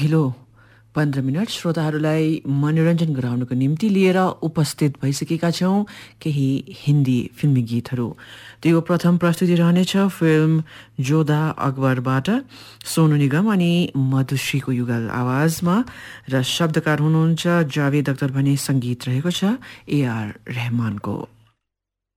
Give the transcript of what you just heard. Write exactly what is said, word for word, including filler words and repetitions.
पछिल्लो पन्ध्र मिनट श्रोताहरूलाई मनोरञ्जन गराउनको निम्ति लिएर उपस्थित भइसकेका छौँ केही हिन्दी फिल्मी गीतहरू। त्यो प्रथम प्रस्तुति रहनेछ फिल्म जोधा अकबरबाट सोनू निगम अनि मधुश्रीको युगल आवाजमा र शब्दकार हुनुहुन्छ जावेद अख्तर भने सङ्गीत रहेको छ ए आर रहमानको।